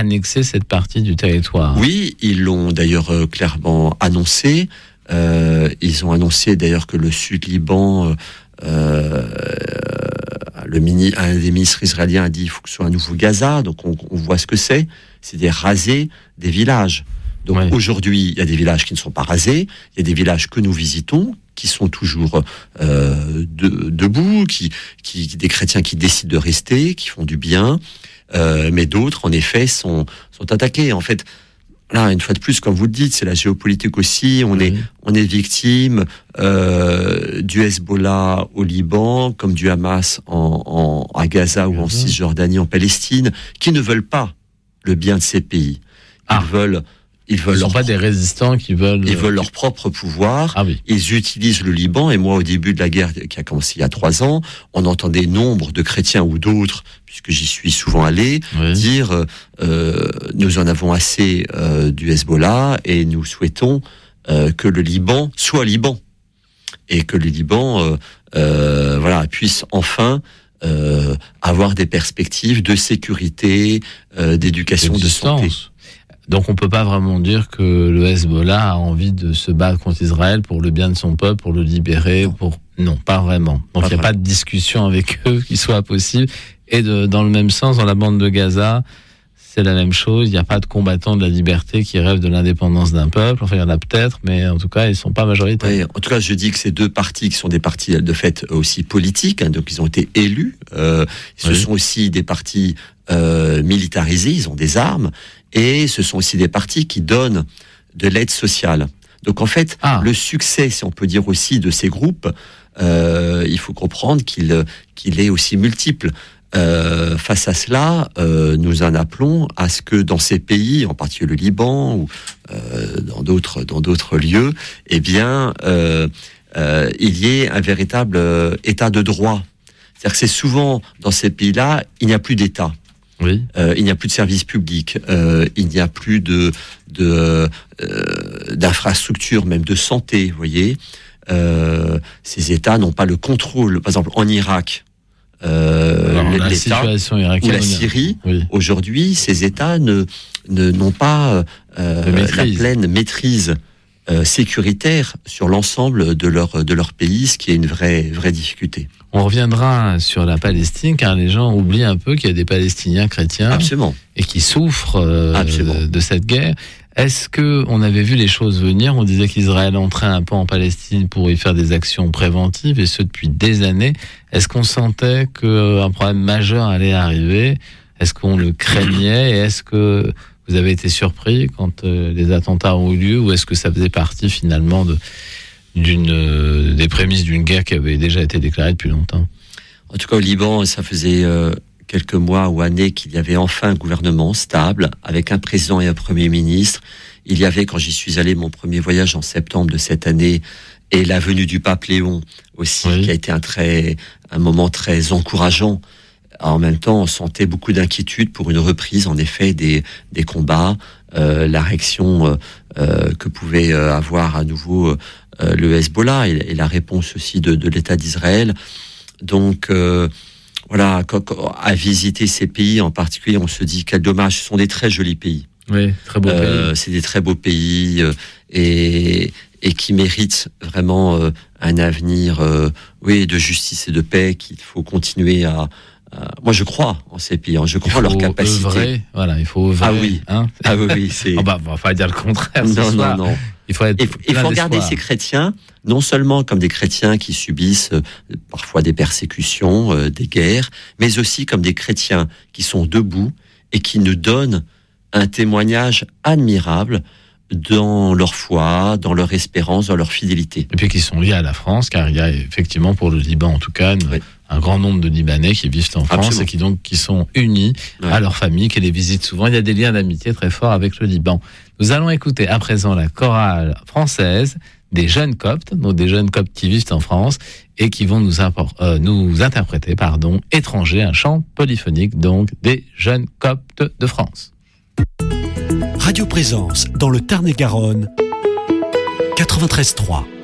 annexer cette partie du territoire. Oui, ils l'ont d'ailleurs clairement annoncé. Ils ont annoncé d'ailleurs que le Sud-Liban, un des ministres israéliens a dit qu'il faut que ce soit un nouveau Gaza. Donc on voit ce que c'est. C'est des raser des villages. Donc aujourd'hui, il y a des villages qui ne sont pas rasés. Il y a des villages que nous visitons, qui sont toujours debout, des chrétiens qui décident de rester, qui font du bien. Mais d'autres, en effet, sont attaqués. En fait, là, une fois de plus, comme vous le dites, c'est la géopolitique aussi. On est victime du Hezbollah au Liban, comme du Hamas à Gaza ou en Cisjordanie, en Palestine, qui ne veulent pas le bien de ces pays. Ils ne sont pas des résistants qui veulent... Ils veulent leur propre pouvoir. Ah oui. Ils utilisent le Liban. Et moi, au début de la guerre qui a commencé il y a 3 ans, on entendait nombre de chrétiens ou d'autres, puisque j'y suis souvent allé, dire nous en avons assez du Hezbollah et nous souhaitons que le Liban soit Liban. Et que le Liban puisse enfin avoir des perspectives de sécurité, d'éducation, de santé. Donc on peut pas vraiment dire que le Hezbollah a envie de se battre contre Israël pour le bien de son peuple, pour le libérer, non, pas vraiment. Donc il n'y a pas de discussion avec eux qui soit possible. Et dans le même sens, dans la bande de Gaza, c'est la même chose. Il n'y a pas de combattants de la liberté qui rêvent de l'indépendance d'un peuple. Enfin, il y en a peut-être, mais en tout cas, ils sont pas majoritaires. Oui, en tout cas, je dis que ces deux partis qui sont des partis de fait aussi politiques, donc ils ont été élus. Ce sont aussi des partis militarisés, ils ont des armes. Et ce sont aussi des partis qui donnent de l'aide sociale. Donc en fait, le succès, si on peut dire aussi, de ces groupes, il faut comprendre qu'il est aussi multiple. Face à cela, nous en appelons à ce que dans ces pays, en particulier le Liban ou dans d'autres lieux, il y ait un véritable état de droit. C'est-à-dire que c'est souvent dans ces pays-là, il n'y a plus d'État. Oui. Il n'y a plus de services publics, il n'y a plus d'infrastructures, même de santé, vous voyez. Ces États n'ont pas le contrôle. Par exemple, en Irak, la situation irakienne ou la Syrie, aujourd'hui, ces États n'ont pas la pleine maîtrise sécuritaire sur l'ensemble de leur pays, ce qui est une vraie difficulté. On reviendra sur la Palestine, car les gens oublient un peu qu'il y a des Palestiniens chrétiens et qui souffrent de cette guerre. Est-ce qu'on avait vu les choses venir ? On disait qu'Israël entrait un peu en Palestine pour y faire des actions préventives, et ce depuis des années. Est-ce qu'on sentait qu'un problème majeur allait arriver ? Est-ce qu'on le craignait ? Et est-ce que vous avez été surpris quand les attentats ont eu lieu, ou est-ce que ça faisait partie finalement des prémices d'une guerre qui avait déjà été déclarée depuis longtemps? En tout cas, au Liban, ça faisait quelques mois ou années qu'il y avait enfin un gouvernement stable, avec un président et un premier ministre. Il y avait, quand j'y suis allé, mon premier voyage en septembre de cette année, et la venue du pape Léon aussi, qui a été un moment très encourageant. En même temps, on sentait beaucoup d'inquiétude pour une reprise, en effet, des combats, la réaction que pouvait avoir à nouveau le Hezbollah et la réponse aussi de l'État d'Israël. Donc, à visiter ces pays en particulier, on se dit quel dommage. Ce sont des très jolis pays. Oui, très beaux pays. C'est des très beaux pays et qui méritent vraiment un avenir de justice et de paix qu'il faut continuer à... moi, je crois en ces pays, je crois en leur capacité. Il faut œuvrer. Ah oui, c'est... on va pas dire le contraire. Non. Il faut regarder ces chrétiens, non seulement comme des chrétiens qui subissent parfois des persécutions, des guerres, mais aussi comme des chrétiens qui sont debout et qui nous donnent un témoignage admirable dans leur foi, dans leur espérance, dans leur fidélité. Et puis qui sont liés à la France, car il y a effectivement pour le Liban en tout cas un grand nombre de Libanais qui vivent en France et qui sont unis à leur famille, qui les visitent souvent. Il y a des liens d'amitié très forts avec le Liban. Nous allons écouter à présent la chorale française des jeunes Coptes, donc des jeunes Coptes qui vivent en France et qui vont nous interpréter, Étranger, un chant polyphonique donc des jeunes Coptes de France. Radio Présence dans le Tarn-et-Garonne, 93.3.